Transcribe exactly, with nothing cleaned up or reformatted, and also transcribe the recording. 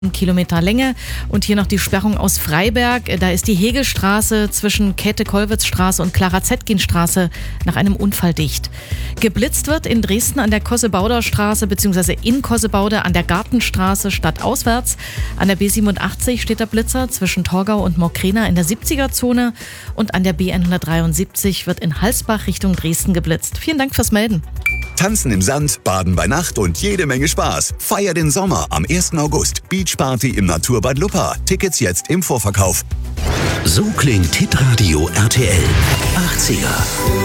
Kilometer Länge. Und hier noch die Sperrung aus Freiberg. Da ist die Hegelstraße zwischen Käthe-Kollwitz-Straße und Clara-Zetkin-Straße nach einem Unfall dicht. Geblitzt wird in Dresden an der Kossebauder Straße bzw. in Kossebaude an der Gartenstraße stadtauswärts. An der B siebenundachtzig steht der Blitzer zwischen Torgau und Mokrena in der siebziger-Zone. Und an der B hundertdreiundsiebzig wird in Halsbach Richtung Dresden geblitzt. Vielen Dank fürs Melden. Tanzen im Sand, Baden bei Nacht und jede Menge Spaß. Feier den Sommer am ersten August. Beachparty im Naturbad Luppa. Tickets jetzt im Vorverkauf. So klingt Hitradio R T L achtziger.